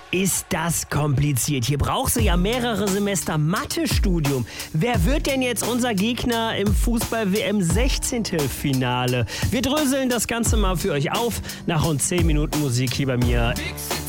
Ist das kompliziert. Hier brauchst du ja mehrere Semester Mathe-Studium. Wer wird denn jetzt unser Gegner im Fußball-WM-16-Finale? Wir dröseln das Ganze mal für euch auf. Nach rund 10 Minuten Musik hier bei mir.